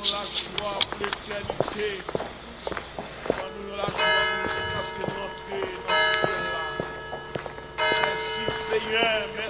la joie pour l'éternité. Donne-nous la joie parce que notre dans ce ciel-là. Merci Seigneur.